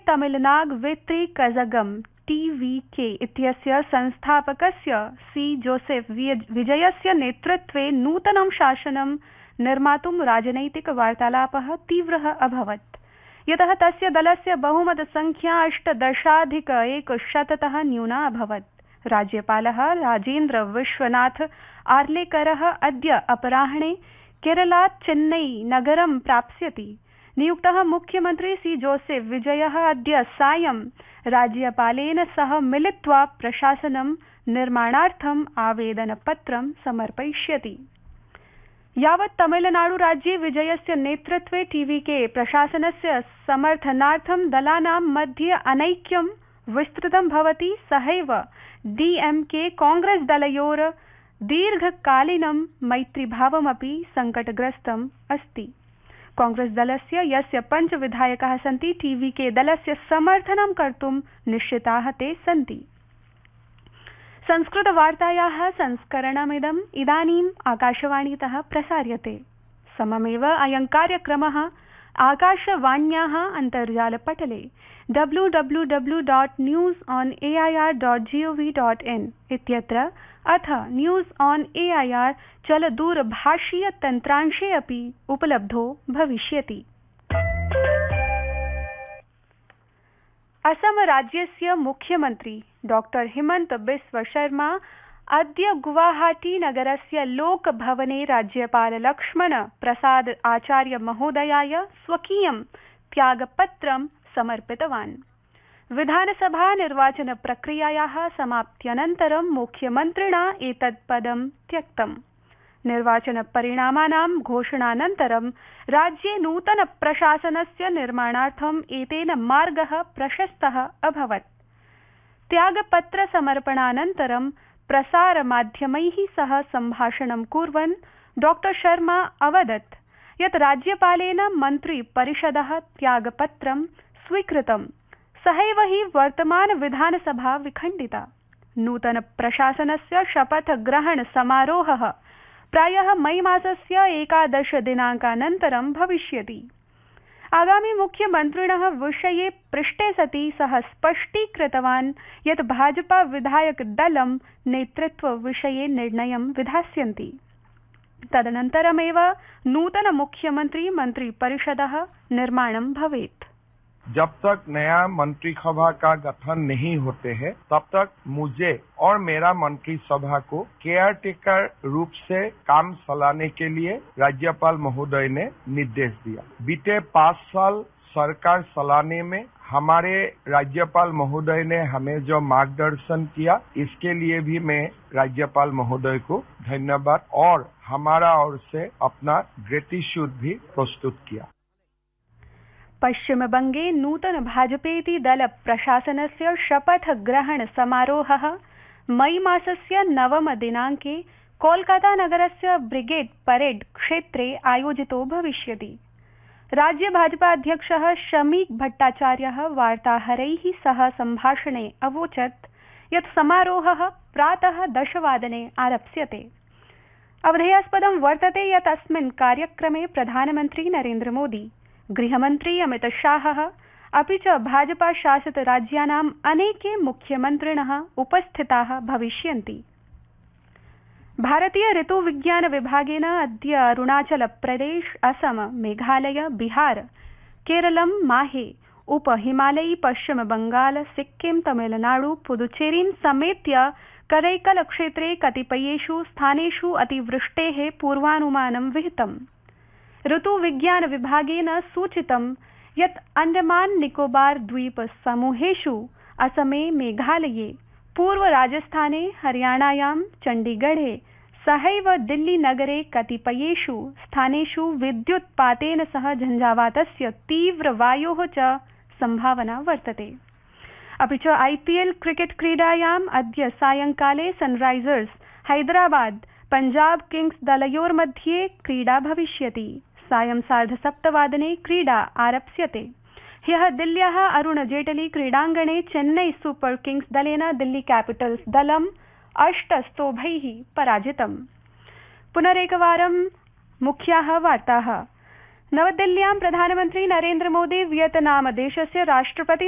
तमिलनाग वित्रि Kazhagam TVK इत्यस्य संस्थापकस्य C Joseph विजयस्य नेतृत्वे नूतनं शासनं निर्मातुं राजनैतिक वार्तालापः तीव्रः अभवत्, यतः तस्य दलस्य बहुमतसंख्या 18,100तः न्यूना अभवत्। राज्यपालः राजेन्द्र विश्वनाथ आर्लेकरः अद्य अपराह्णे केरलात् चेन्नई नगरं प्राप्स्यति। नियुक्तः मुख्यमन्त्री सी जोसेफ विजयः अद्य सायं राज्यपालेन सह मिलित्वा प्रशासनं निर्माणार्थम् आवेदनपत्रं समर्पयिष्यति। यावत् तमिलनाडुराज्ये विजयस्य नेतृत्वे TVK प्रशासनस्य समर्थनार्थं दलानां मध्ये अनैक्यं विस्तृतं भवति, सहैव DMK कांग्रेस दलयोर दीर्घकालीनं मैत्रीभावमपि संकटग्रस्तम् अस्ति। कांग्रेस दलस्य यस्य 5 विधायकाः सन्ति, TVK दलस्य समर्थनं कर्तुं निश्चिताः ते सन्ति। संस्कृतवार्तायाः संस्करणमिदम् इदानीम् आकाशवाणीतः प्रसार्यते। सममेव अयं कार्यक्रमः आकाशवाण्याः अन्तर्जालपटले www.newsonair.gov.in इत्यत्र अथ न्यूज़ ऑन AIR चलदूरभाषीय तन्त्रांशे अपि उपलब्धो भविष्यति। असम राज्यस्य मुख्यमन्त्री डॉक्टर हिमंत बिस्व शर्मा अद्य गुवाहाटी नगरस्य लोकभवने राज्यपाल लक्ष्मण प्रसाद आचार्य महोदयाय स्वकीयं त्यागपत्रं समर्पितवान्। विधानसभा निर्वाचन प्रक्रियायाः समाप्त्यनन्तरं मुख्यमन्त्रिणा एतत् पदं त्यक्तम्। निर्वाचन परिणामानां घोषणानन्तरं राज्ये नूतन प्रशासनस्य निर्माणार्थम् एतेन मार्गः प्रशस्तः अभवत्। त्यागपत्र समर्पणानन्तरं प्रसारमाध्यमैः सह सम्भाषणं कुर्वन् डॉक्टर शर्मा अवदत् यत् राज्यपालेन मन्त्रिपरिषदः त्यागपत्रं स्वीकृतं, सहैव हि वर्तमान विधानसभा विखण्डिता। नूतन प्रशासनस्य शपथग्रहण समारोहः प्रायः मई मासस्य 11 दिनाङ्कानन्तरं भविष्यति। आगामी मुख्यमन्त्रिणः विषये पृष्टे सति सः स्पष्टीकृतवान् यत् भाजपा विधायक दलं नेतृत्वविषये निर्णयं विधास्यन्ति। तदनन्तरमेव नूतन मुख्यमंत्री मंत्रिपरिषदः निर्माणं भवेत्। जब तक नया मंत्रिसभा का गठन नहीं होते हैं, तब तक मुझे और मेरा मंत्रिसभा को केयर टेकर रूप से काम चलाने के लिए राज्यपाल महोदय ने निर्देश दिया। बीते 5 साल सरकार चलाने में हमारे राज्यपाल महोदय ने हमें जो मार्गदर्शन किया, इसके लिए भी मैं राज्यपाल महोदय को धन्यवाद और हमारा ओर से अपना ग्रेटिट्यूड भी प्रस्तुत किया। पश्चिम बंगे नूतन भाजपेति दल प्रशासनस्य शपथ ग्रहण समारोहः मई मासस्य 9 दिनाङ्के कोलकाता नगरस्य ब्रिगेड परेड क्षेत्रे आयोजितो भविष्यति। राज्य भाजपा अध्यक्षः शमीक भट्टाचार्यः वार्ताहरैः सह सम्भाषणे अवोचत् यत् समारोहः प्रातः 10 वादने आरप्स्यते। अवधेयास्पदं वर्तते यत् अस्मिन् कार्यक्रमे प्रधानमन्त्री नरेन्द्र मोदी, गृहमन्त्री अमित शाहः अपि च भाजपा शासित राज्यानाम् अनेके मुख्यमन्त्रिणः उपस्थिताः भविष्यन्ति। भारतीय ऋतुविज्ञान विभागेन अद्य अरुणाचल प्रदेश, असम, मेघालय, बिहार, केरलं, माहे, उपहिमालयी, पश्चिम बंगाल, सिक्किम, तमिलनाडु, पुदुचेरीन् समेत्य करैकल क्षेत्रे कतिपयेषु स्थानेषु अतिवृष्टेः पूर्वानुमानं विहितम्। ऋतुविज्ञान विभागेन सूचितं यत् अंडमान निकोबार द्वीप समूहेषु असमे, मेघालये, पूर्व राजस्थाने, हरियाणायां, चण्डीगढे सहैव दिल्ली नगरे कतिपयेषु स्थानेषु विद्युत्पातेन सह झञ्झावातस्य तीव्र वायोः च संभावना वर्तते। अपि च IPL क्रिकेट क्रीडायाम् अद्य सायंकाले सनराइजर्स हैदराबाद पंजाब किंग्स दलयोर्मध्ये क्रीडा भविष्यति। सायं 7:30 वादने क्रीडा आरप्स्यते। ह्यः दिल्ल्याः अरुण जेटली क्रीडाङ्गणे चेन्नई सुपर किंग्स दलेन दिल्ली कैपिटल्स दलं 8 स्तोभैः पराजितम्। पुनरेकवारं मुख्याः वार्ताः। नवदिल्ल्यां प्रधानमन्त्री नरेन्द्र मोदी वियतनाम देशस्य राष्ट्रपति